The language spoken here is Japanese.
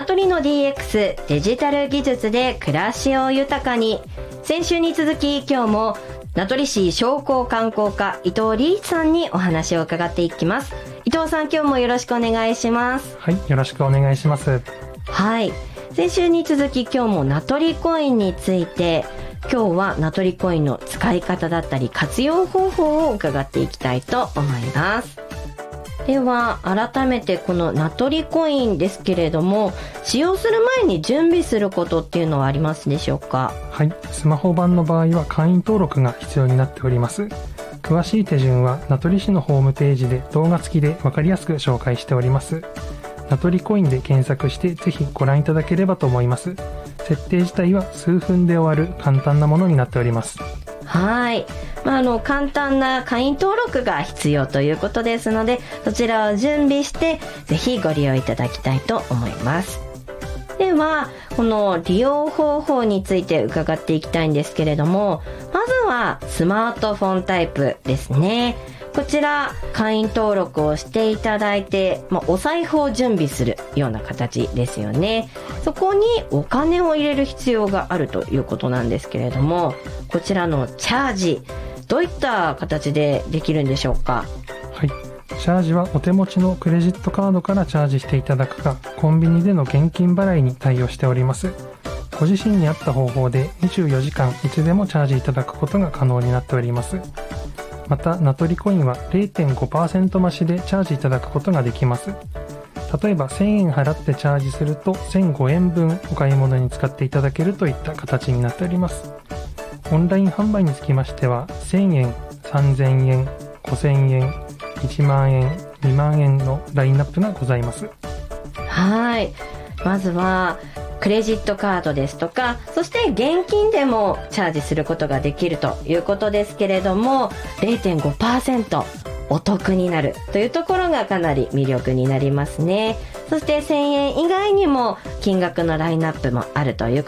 トリの DX デジタル技術で暮らしを豊かに。先週に続き今日も名取市商工観光課伊藤理一さんにお話を伺っていきます。伊藤さん、今日もよろしくお願いします。 はい、よろしくお願いします。 はい、先週に続き今日も名取コインについて、今日は名取コインの使い方だったり活用方法を伺っていきたいと思います。では改めてこの名取コインですけれども、使用する前に準備することっていうのはありますでしょうか？ はい、スマホ版の場合は会員登録が必要になっております。詳しい手順は名取市のホームページで動画付きで分かりやすく紹介しております。名取コインで検索してぜひご覧いただければと思います。設定自体は数分で終わる簡単なものになっております。 はい、簡単な会員登録が必要ということですので、そちらを準備してぜひご利用いただきたいと思います。ではこの利用方法について伺っていきたいんですけれども、まずはスマートフォンタイプですね。こちら会員登録をしていただいて、お財布を準備するような形ですよね。そこにお金を入れる必要があるということなんですけれども、こちらのチャージ、どういった形でできるんでしょうか？ はい、チャージはお手持ちのクレジットカードからチャージしていただくか、コンビニでの現金払いに対応しております。ご自身に合った方法で24時間いつでもチャージいただくことが可能になっております。また名取コインは 0.5% 増しでチャージいただくことができます。例えば1000円払ってチャージすると1005円分お買い物に使っていただけるといった形になっております。オンライン販売につきましては1000円、3000円、5000円、1万円、2万円のラインナップがございます。 はい、まずはクレジットカードですとか、そして現金でもチャージすることができるということですけれども、 0.5% お得になるというところがかなり魅力になりますね。そして1000円以外にも金額のラインナップもあるという